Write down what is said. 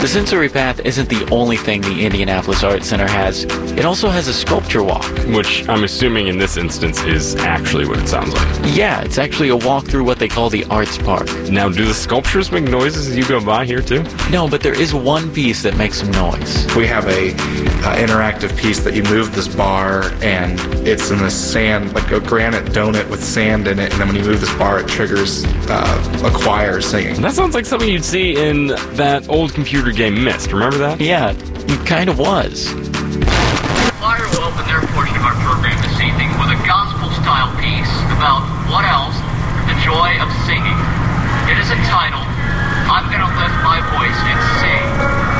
The Sensory Path isn't the only thing the Indianapolis Arts Center has. It also has a sculpture walk. Which I'm assuming in this instance is actually what it sounds like. Yeah, it's actually a walk through what they call the Arts Park. Now, do the sculptures make noises as you go by here too? No, but there is one piece that makes some noise. We have a interactive piece that you move this bar, and it's in the sand, like a granite donut with sand in it, and then when you move this bar, it triggers a choir singing. That sounds like something you'd see in that old computer game Myst. Remember that? Yeah, it kind of was. Choir will open their portion of our program this evening with a gospel-style piece about what else? The joy of singing. It is entitled, I'm Gonna Lift My Voice and Sing.